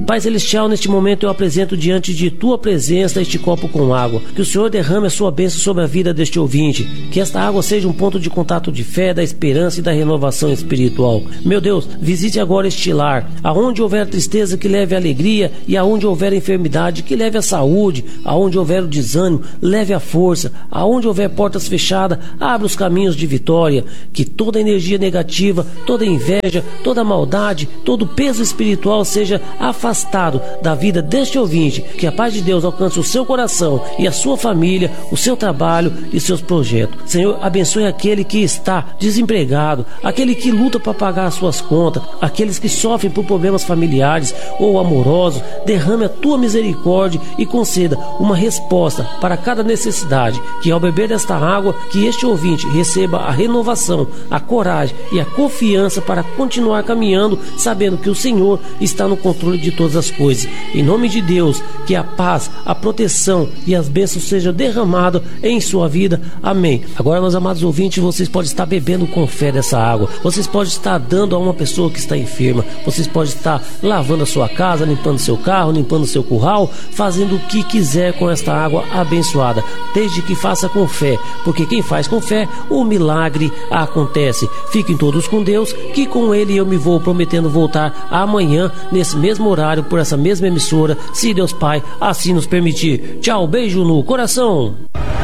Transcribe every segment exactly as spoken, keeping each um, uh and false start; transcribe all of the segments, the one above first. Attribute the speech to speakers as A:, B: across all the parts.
A: Pai Celestial, neste momento eu apresento diante de Tua presença este copo com água. Que o Senhor derrame a Sua bênção sobre a vida deste ouvinte. Que esta água seja um ponto de contato de fé, da esperança e da renovação espiritual. Meu Deus, visite agora este lar. Aonde houver tristeza, que leve a alegria, e aonde houver enfermidade, que leve a saúde. Aonde houver o desânimo, leve a força. Aonde houver portas fechadas, abra os caminhos de vitória. Que toda energia negativa, toda inveja, toda maldade, todo peso espiritual seja afastado da vida deste ouvinte. Que a paz de Deus alcance o seu coração e a sua família, o seu trabalho e seus projetos. Senhor, abençoe aquele que está desempregado, aquele que luta para pagar as suas contas, aqueles que sofrem por problemas familiares ou amorosos. Derrame a tua misericórdia e conceda uma resposta para cada necessidade. Que ao beber desta água, que este ouvinte receba a renovação, a coragem e a confiança para continuar caminhando, sabendo que o Senhor está no controle de todas as coisas. Em nome de Deus, que a paz, a proteção e as bênçãos sejam derramadas em sua vida. Amém. Agora, meus amados ouvintes, vocês podem estar bebendo com fé dessa água. Vocês podem estar dando a uma pessoa que está enferma. Vocês podem estar lavando a sua casa, limpando seu carro, limpando seu curral, fazendo o que quiser com esta água abençoada, desde que faça com fé, porque quem faz com fé, o milagre acontece. Fiquem todos com Deus, que com Ele eu me vou, prometendo voltar amanhã, nesse mesmo horário, por essa mesma emissora, se Deus Pai assim nos permitir. Tchau, beijo no coração.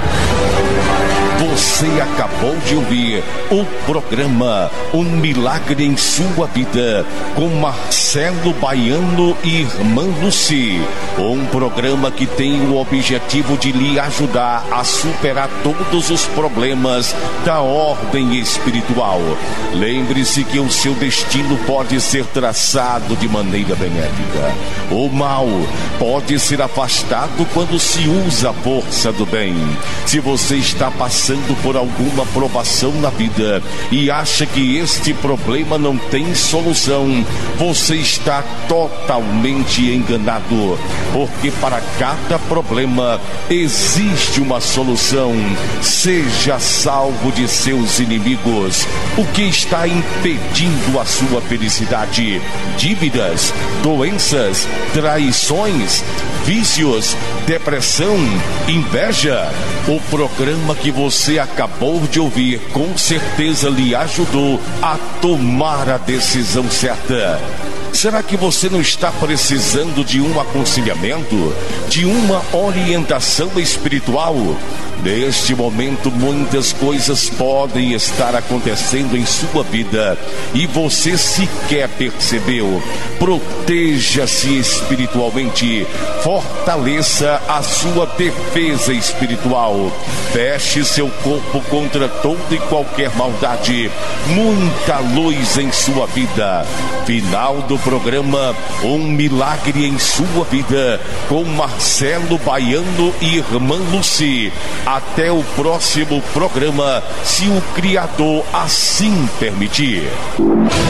B: Você acabou de ouvir o programa Um Milagre em Sua Vida, com Marcelo Baiano e Irmã Lucy. Um programa que tem o objetivo de lhe ajudar a superar todos os problemas da ordem espiritual. Lembre-se que o seu destino pode ser traçado de maneira benéfica. O mal pode ser afastado quando se usa a força do bem. Se você está passando por alguma provação na vida e acha que este problema não tem solução, você está totalmente enganado, porque para cada problema existe uma solução. Seja salvo de seus inimigos. O que está impedindo a sua felicidade? Dívidas, doenças, traições, vícios, depressão, inveja? O programa que você acabou de ouvir com certeza lhe ajudou a tomar a decisão certa. Será que você não está precisando de um aconselhamento, de uma orientação espiritual? Neste momento, muitas coisas podem estar acontecendo em sua vida e você sequer percebeu. Proteja-se espiritualmente, fortaleça a sua defesa espiritual, feche seu corpo contra toda e qualquer maldade, muita luz em sua vida. Final do programa Um Milagre em Sua Vida, com Marcelo Baiano e Irmã Lucy. Até o próximo programa, se o Criador assim permitir.